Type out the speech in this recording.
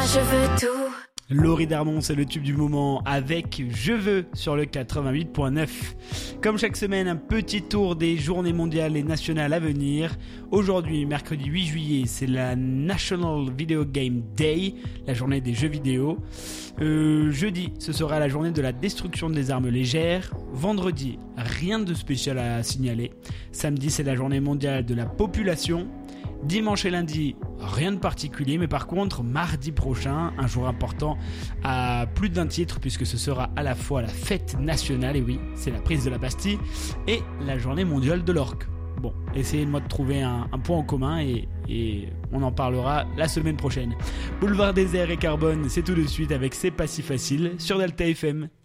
Je veux tout. Laurie Darmon, c'est le tube du moment avec Je veux sur le 88.9. Comme chaque semaine, un petit tour des journées mondiales et nationales à venir. Aujourd'hui, mercredi 8 juillet, c'est la National Video Game Day, la journée des jeux vidéo. Jeudi, ce sera la journée de la destruction des armes légères. Vendredi, rien de spécial à signaler. Samedi, c'est la journée mondiale de la population. Dimanche et lundi, rien de particulier, mais par contre, mardi prochain, un jour important à plus d'un titre, puisque ce sera à la fois la fête nationale, et oui, c'est la prise de la Bastille, et la journée mondiale de l'orque. Bon, essayez-moi de trouver un point en commun, et on en parlera la semaine prochaine. Boulevard Désert et Carbone, c'est tout de suite avec C'est pas si facile, sur Delta FM.